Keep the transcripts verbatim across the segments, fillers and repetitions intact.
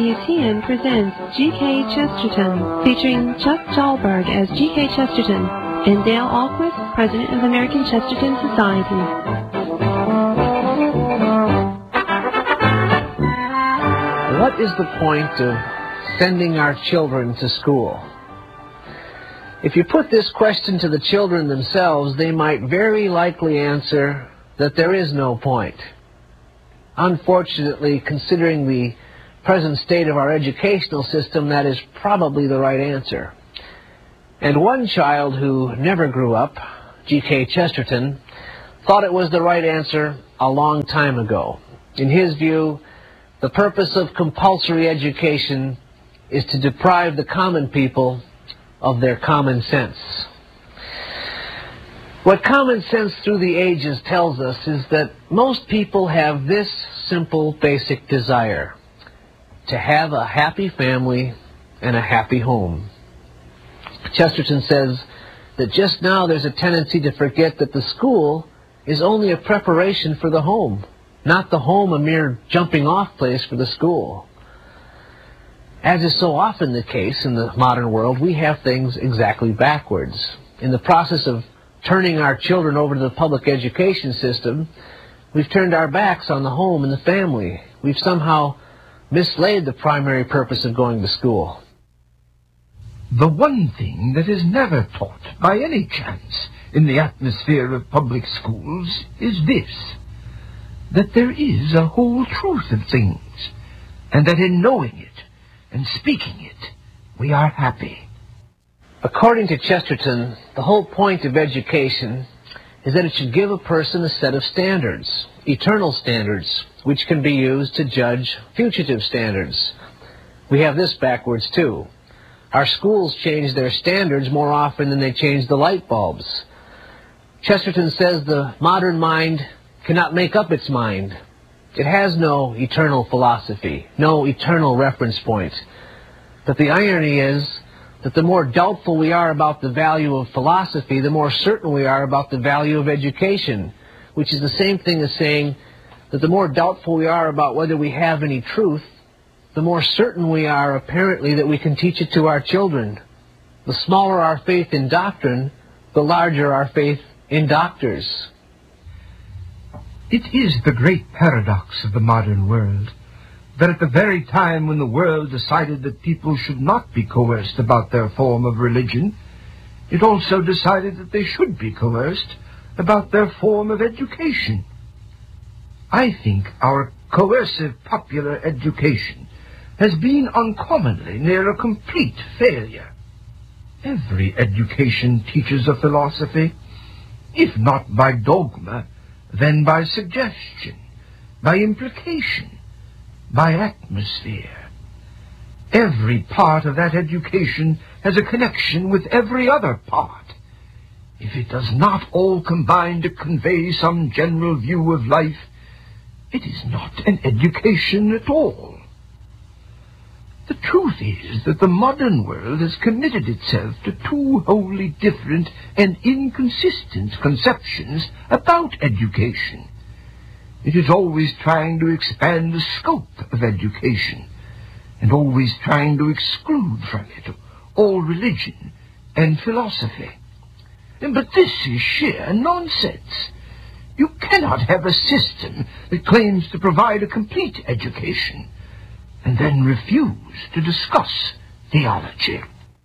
W T N presents G K Chesterton, featuring Chuck Dahlberg as G K Chesterton and Dale Ahlquist, President of American Chesterton Society. What is the point of sending our children to school? If you put this question to the children themselves, they might very likely answer that there is no point. Unfortunately, considering the present state of our educational system, that is probably the right answer. And one child who never grew up, G K Chesterton, thought it was the right answer a long time ago. In his view, the purpose of compulsory education is to deprive the common people of their common sense. What common sense through the ages tells us is that most people have this simple, basic desire: to have a happy family and a happy home. Chesterton says that just now there's a tendency to forget that the school is only a preparation for the home, not the home a mere jumping-off place for the school. As is so often the case in the modern world, we have things exactly backwards. In the process of turning our children over to the public education system, we've turned our backs on the home and the family. We've somehow mislaid the primary purpose of going to school. The one thing that is never taught by any chance in the atmosphere of public schools is this: that there is a whole truth of things, and that in knowing it and speaking it, we are happy. According to Chesterton, the whole point of education is that it should give a person a set of standards, eternal standards, which can be used to judge fugitive standards. We have this backwards, too. Our schools change their standards more often than they change the light bulbs. Chesterton says the modern mind cannot make up its mind. It has no eternal philosophy, no eternal reference point. But the irony is that the more doubtful we are about the value of philosophy, the more certain we are about the value of education, which is the same thing as saying that the more doubtful we are about whether we have any truth, the more certain we are, apparently, that we can teach it to our children. The smaller our faith in doctrine, the larger our faith in doctors. It is the great paradox of the modern world that at the very time when the world decided that people should not be coerced about their form of religion, it also decided that they should be coerced about their form of education. I think our coercive popular education has been uncommonly near a complete failure. Every education teaches a philosophy, if not by dogma, then by suggestion, by implication, by atmosphere. Every part of that education has a connection with every other part. If it does not all combine to convey some general view of life, it is not an education at all. The truth is that the modern world has committed itself to two wholly different and inconsistent conceptions about education. It is always trying to expand the scope of education, and always trying to exclude from it all religion and philosophy. But this is sheer nonsense. You cannot have a system that claims to provide a complete education and then refuse to discuss theology.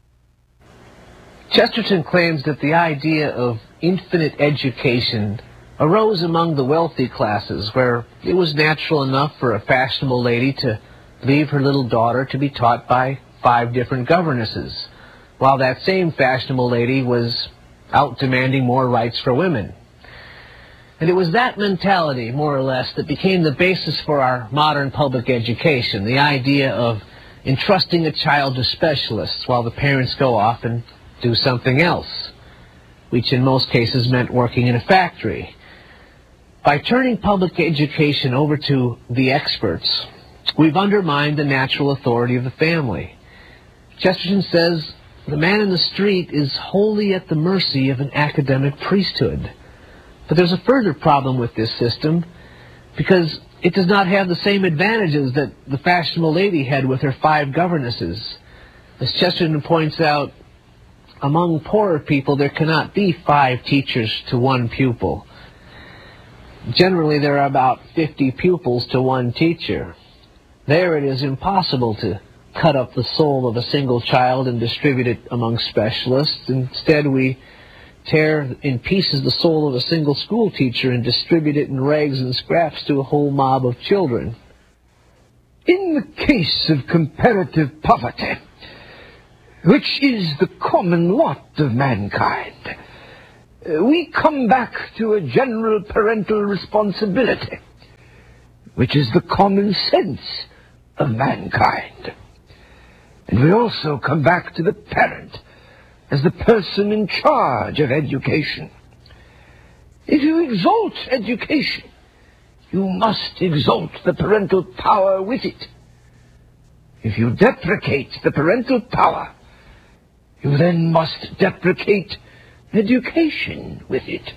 Chesterton claims that the idea of infinite education arose among the wealthy classes, where it was natural enough for a fashionable lady to leave her little daughter to be taught by five different governesses, while that same fashionable lady was out demanding more rights for women. And it was that mentality, more or less, that became the basis for our modern public education, the idea of entrusting a child to specialists while the parents go off and do something else, which in most cases meant working in a factory. By turning public education over to the experts, we've undermined the natural authority of the family. Chesterton says the man in the street is wholly at the mercy of an academic priesthood. But there's a further problem with this system, because It does not have the same advantages that the fashionable lady had with her five governesses. As Chesterton points out, among poorer people there cannot be five teachers to one pupil. Generally there are about fifty pupils to one teacher. There it is impossible to cut up the soul of a single child and distribute it among specialists. Instead we tear in pieces the soul of a single school teacher and distribute it in rags and scraps to a whole mob of children. In the case of comparative poverty, which is the common lot of mankind, we come back to a general parental responsibility, which is the common sense of mankind. And we also come back to the parent as the person in charge of education. If you exalt education, you must exalt the parental power with it. If you deprecate the parental power, you then must deprecate education with it.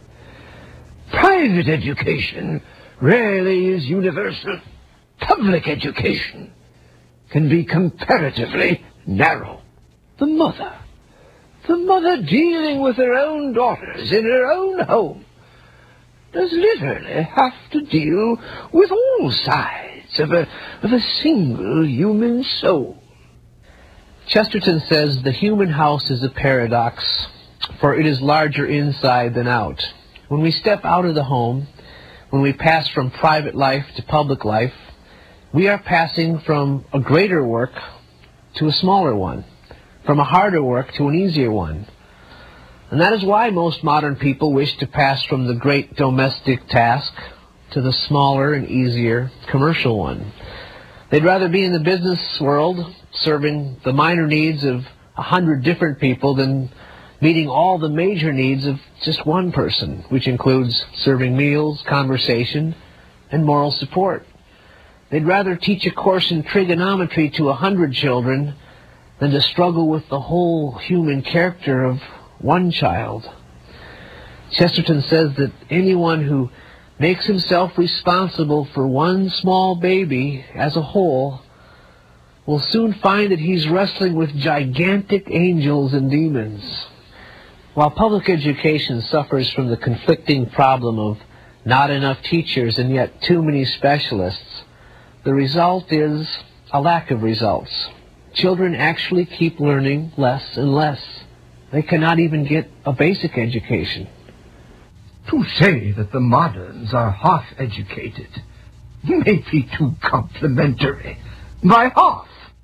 Private education rarely is universal. Public education can be comparatively narrow. The mother, the mother dealing with her own daughters in her own home, does literally have to deal with all sides of a, of a single human soul. Chesterton says the human house is a paradox, for it is larger inside than out. When we step out of the home, when we pass from private life to public life, we are passing from a greater work to a smaller one, from a harder work to an easier one. And that is why most modern people wish to pass from the great domestic task to the smaller and easier commercial one. They'd rather be in the business world, serving the minor needs of a hundred different people, than meeting all the major needs of just one person, which includes serving meals, conversation, and moral support. They'd rather teach a course in trigonometry to a hundred children than to struggle with the whole human character of one child. Chesterton says that anyone who makes himself responsible for one small baby as a whole will soon find that he's wrestling with gigantic angels and demons. While public education suffers from the conflicting problem of not enough teachers and yet too many specialists, the result is a lack of results. Children actually keep learning less and less. They cannot even get a basic education. To say that the moderns are half-educated may be too complimentary. By half.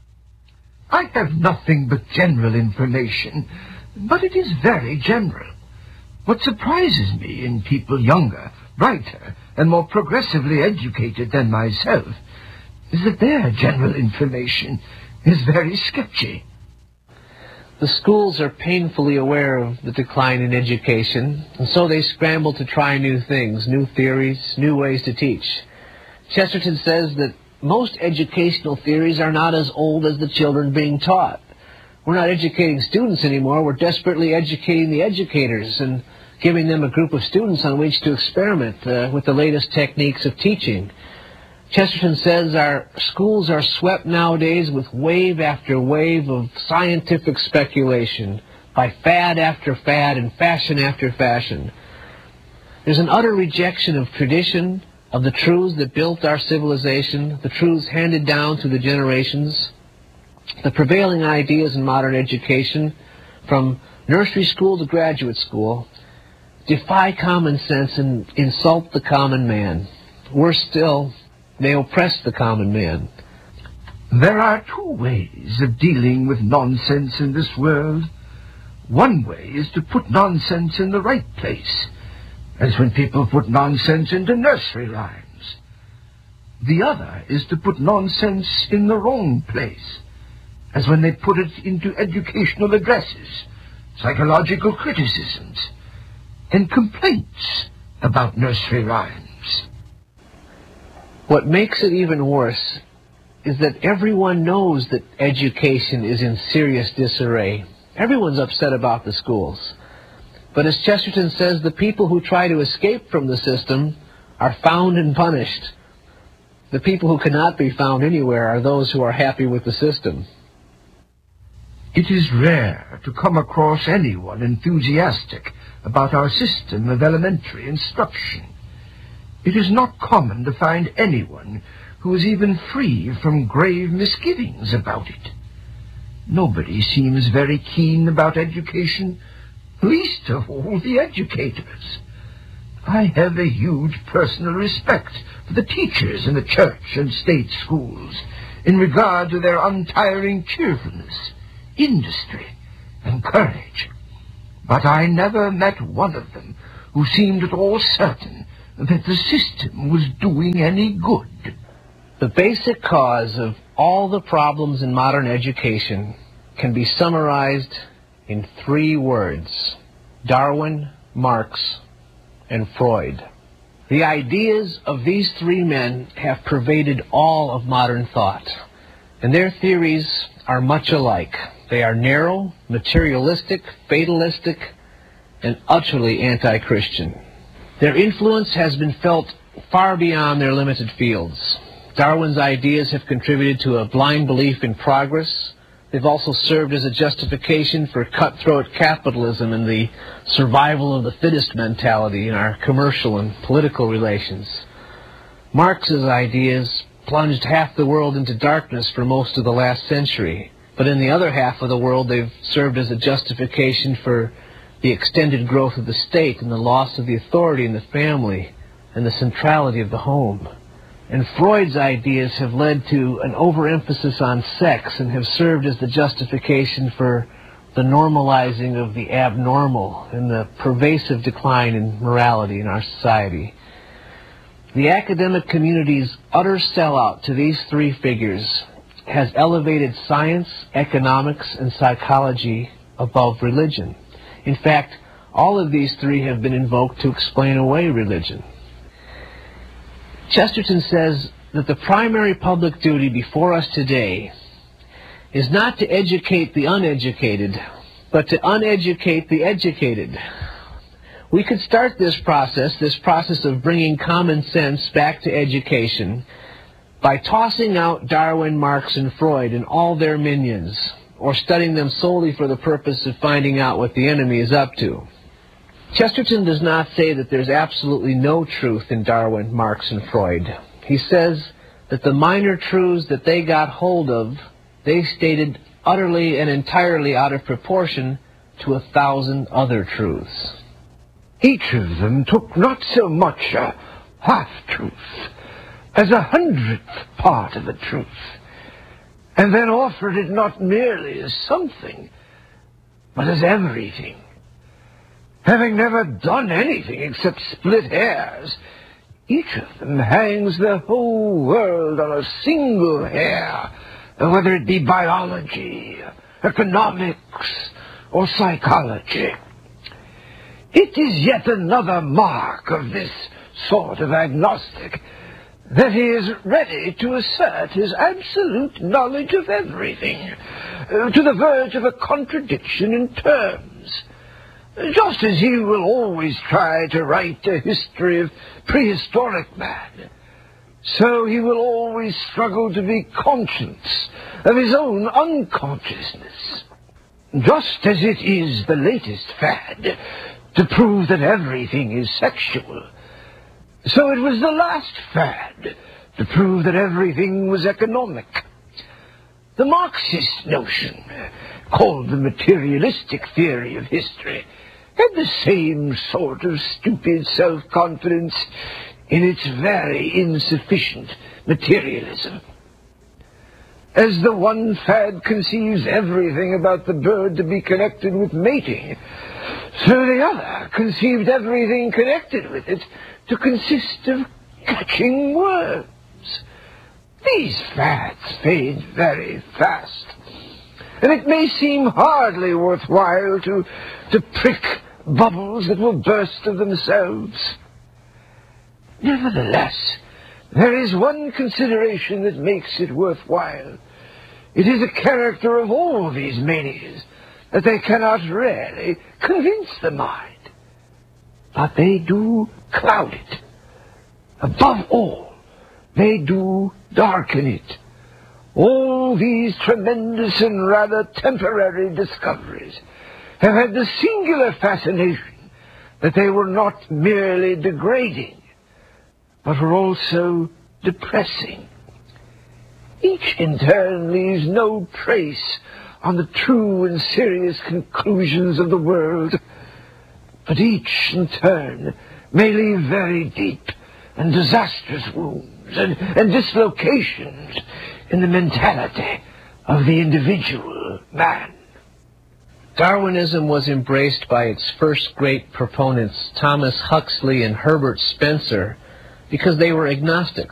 I have nothing but general information, but it is very general. What surprises me in people younger, brighter, and more progressively educated than myself is that their general information is very sketchy. The schools are painfully aware of the decline in education, and so they scramble to try new things, new theories, new ways to teach. Chesterton says that most educational theories are not as old as the children being taught. We're not educating students anymore, we're desperately educating the educators and giving them a group of students on which to experiment uh, with the latest techniques of teaching. Chesterton says our schools are swept nowadays with wave after wave of scientific speculation, by fad after fad and fashion after fashion. There's an utter rejection of tradition, of the truths that built our civilization, the truths handed down through the generations. The prevailing ideas in modern education, from nursery school to graduate school, defy common sense and insult the common man. Worse still, they oppress the common man. There are two ways of dealing with nonsense in this world. One way is to put nonsense in the right place, as when people put nonsense into nursery rhymes. The other is to put nonsense in the wrong place, as when they put it into educational addresses, psychological criticisms, and complaints about nursery rhymes. What makes it even worse is that everyone knows that education is in serious disarray. Everyone's upset about the schools. But as Chesterton says, the people who try to escape from the system are found and punished. The people who cannot be found anywhere are those who are happy with the system. It is rare to come across anyone enthusiastic about our system of elementary instruction. It is not common to find anyone who is even free from grave misgivings about it. Nobody seems very keen about education, least of all the educators. I have a huge personal respect for the teachers in the church and state schools in regard to their untiring cheerfulness, industry, and courage. But I never met one of them who seemed at all certain that the system was doing any good. The basic cause of all the problems in modern education can be summarized in three words: Darwin, Marx, and Freud. The ideas of these three men have pervaded all of modern thought, and their theories are much alike. They are narrow, materialistic, fatalistic, and utterly anti-Christian. Their influence has been felt far beyond their limited fields. Darwin's ideas have contributed to a blind belief in progress. They've also served as a justification for cutthroat capitalism and the survival of the fittest mentality in our commercial and political relations. Marx's ideas plunged half the world into darkness for most of the last century, but in the other half of the world they've served as a justification for the extended growth of the state and the loss of the authority in the family and the centrality of the home. And Freud's ideas have led to an overemphasis on sex and have served as the justification for the normalizing of the abnormal and the pervasive decline in morality in our society. The academic community's utter sellout to these three figures has elevated science, economics, and psychology above religion. In fact, all of these three have been invoked to explain away religion. Chesterton says that the primary public duty before us today is not to educate the uneducated, but to uneducate the educated. We could start this process, this process of bringing common sense back to education, by tossing out Darwin, Marx, and Freud and all their minions, or studying them solely for the purpose of finding out what the enemy is up to. Chesterton does not say that there's absolutely no truth in Darwin, Marx, and Freud. He says that the minor truths that they got hold of, they stated utterly and entirely out of proportion to a thousand other truths. Each of them took not so much a half-truth as a hundredth part of a truth, and then offered it not merely as something, but as everything. Having never done anything except split hairs, each of them hangs the whole world on a single hair, whether it be biology, economics, or psychology. It is yet another mark of this sort of agnostic that he is ready to assert his absolute knowledge of everything, uh, to the verge of a contradiction in terms. Just as he will always try to write a history of prehistoric man, so he will always struggle to be conscious of his own unconsciousness. Just as it is the latest fad to prove that everything is sexual, so it was the last fad to prove that everything was economic. The Marxist notion, called the materialistic theory of history, had the same sort of stupid self-confidence in its very insufficient materialism. As the one fad conceives everything about the bird to be connected with mating, so the other conceived everything connected with it to consist of catching worms. These fads fade very fast, and it may seem hardly worthwhile to, to prick bubbles that will burst of themselves. Nevertheless, there is one consideration that makes it worthwhile. It is a character of all these manias that they cannot really convince the mind, but they do cloud it. Above all, they do darken it. All these tremendous and rather temporary discoveries have had the singular fascination that they were not merely degrading, but were also depressing. Each in turn leaves no trace on the true and serious conclusions of the world, but each in turn may leave very deep and disastrous wounds and, and dislocations in the mentality of the individual man. Darwinism was embraced by its first great proponents, Thomas Huxley and Herbert Spencer, because they were agnostics.